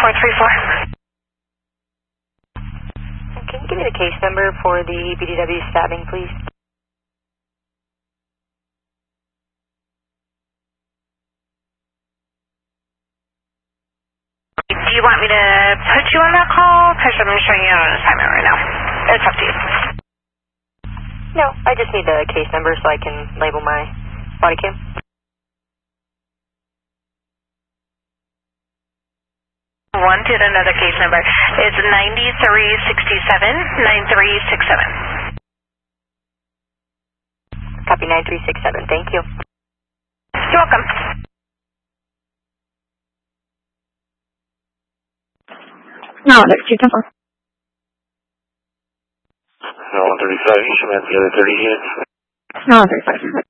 Can you give me the case number for the BDW stabbing, please? Do you want me to put you on that call? Because I'm showing you on an assignment right now. It's up to you. No, I just need the case number so I can label my body cam. Wanted another case number. It's 9367-9367. Copy 9367. Thank you. You're welcome. No, there's 210. No, 135, you should have the other 30 units. No, 135.